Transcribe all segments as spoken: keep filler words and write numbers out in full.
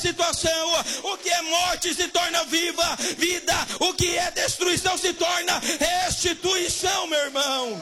situação. O que é morte se torna viva, vida. O que é destruição se torna restituição, meu irmão.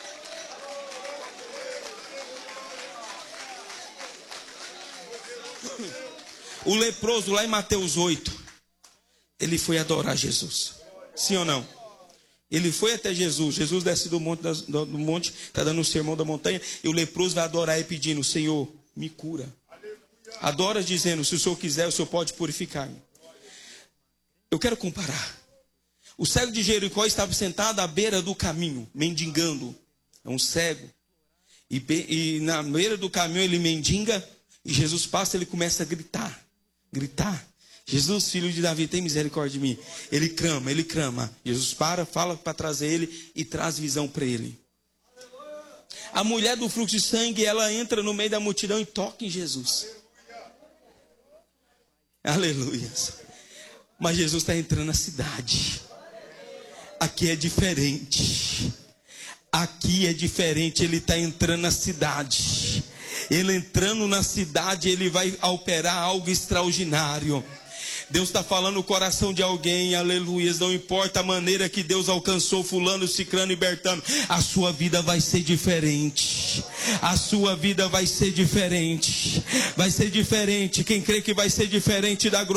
O leproso lá em Mateus oito, ele foi adorar Jesus. Sim ou não? Ele foi até Jesus. Jesus desce do monte, do monte, está dando o sermão da montanha. E o leproso vai adorar e pedindo: Senhor, me cura. Adora dizendo: se o Senhor quiser, o Senhor pode purificar-me. Eu quero comparar. O cego de Jericó estava sentado à beira do caminho, mendigando. É um cego. E, e na beira do caminho ele mendiga. E Jesus passa e ele começa a gritar. Gritar: Jesus, filho de Davi, tem misericórdia de mim. Ele clama, ele clama. Jesus para, fala para trazer ele e traz visão para ele. A mulher do fluxo de sangue, ela entra no meio da multidão e toca em Jesus. Aleluia. Mas Jesus está entrando na cidade. Aqui é diferente. Aqui é diferente. Ele está entrando na cidade. Ele entrando na cidade, ele vai operar algo extraordinário. Deus está falando no coração de alguém, aleluias. Não importa a maneira que Deus alcançou fulano, ciclano e bertano, a sua vida vai ser diferente. A sua vida vai ser diferente. Vai ser diferente. Quem crê que vai ser diferente, dá glória.